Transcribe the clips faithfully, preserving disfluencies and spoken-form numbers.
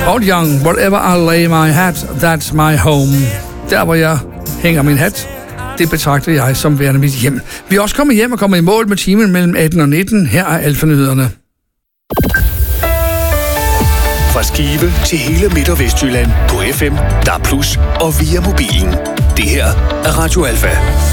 Old Young, wherever I lay my hat, that's my home. Der, hvor jeg hænger min hat, det betragter jeg som værende mit hjem. Vi er også kommet hjem og kommet i mål med timen mellem atten og nitten. Her er Alfa-nyhederne. Fra Skive til hele Midt- og Vestjylland på F M, D A B plus, og via mobilen. Det her er Radio Alfa.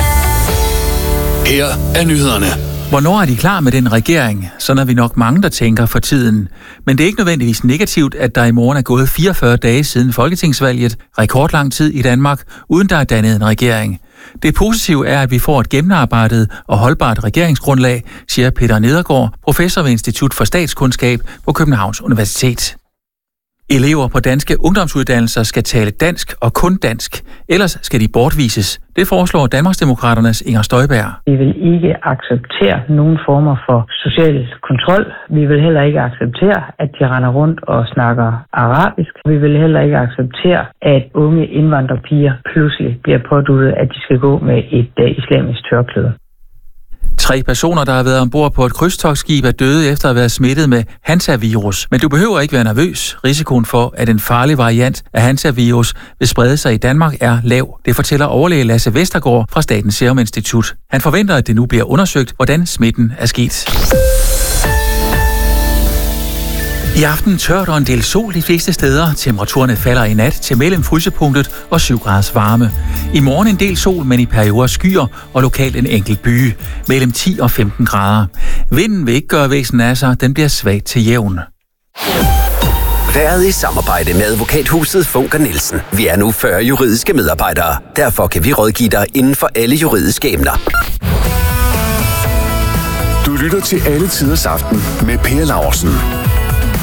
Her er nyhederne. Hvornår er de klar med den regering? Sådan er vi nok mange, der tænker for tiden. Men det er ikke nødvendigvis negativt, at der i morgen er gået fireogfyrre dage siden folketingsvalget, rekordlang tid i Danmark, uden der er dannet en regering. Det positive er, at vi får et gennemarbejdet og holdbart regeringsgrundlag, siger Peter Nedergaard, professor ved Institut for Statskundskab på Københavns Universitet. Elever på danske ungdomsuddannelser skal tale dansk og kun dansk, ellers skal de bortvises. Det foreslår Danmarksdemokraternes Inger Støjberg. Vi vil ikke acceptere nogen former for social kontrol. Vi vil heller ikke acceptere, at de render rundt og snakker arabisk. Vi vil heller ikke acceptere, at unge indvandrerpiger pludselig bliver påduttet, at de skal gå med et uh, islamisk tørklæde. Tre personer, der har været ombord på et krydstogtskib, er døde efter at have været smittet med Hansa-virus. Men du behøver ikke være nervøs. Risikoen for, at en farlig variant af Hansa-virus vil sprede sig i Danmark, er lav. Det fortæller overlæge Lasse Vestergaard fra Statens Serum Institut. Han forventer, at det nu bliver undersøgt, hvordan smitten er sket. I aften tørt og en del sol de fleste steder. Temperaturerne falder i nat til mellem frysepunktet og syv graders varme. I morgen en del sol, men i perioder skyer og lokalt en enkelt byge. Mellem ti og femten grader. Vinden vil ikke gøre væsen af sig. Den bliver svag til jævn. Været i samarbejde med advokathuset Funker Nielsen. Vi er nu fyrre juridiske medarbejdere. Derfor kan vi rådgive dig inden for alle juridiske emner. Du lytter til Alle Tiders Aften med Per Laursen.